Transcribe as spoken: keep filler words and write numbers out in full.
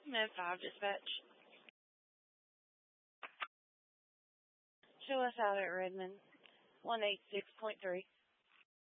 Med five dispatch. Show us out at Redmond. one eight six point three.